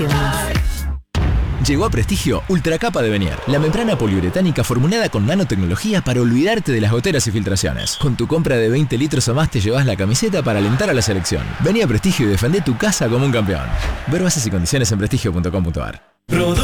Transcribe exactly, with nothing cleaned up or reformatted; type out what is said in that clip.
sensaciones. Llegó a Prestigio Ultracapa de Venier, la membrana poliuretánica formulada con nanotecnología para olvidarte de las goteras y filtraciones. Con tu compra de veinte litros o más te llevas la camiseta para alentar a la selección. Vení a Prestigio y defendé tu casa como un campeón. Ver bases y condiciones en prestigio punto com punto ar.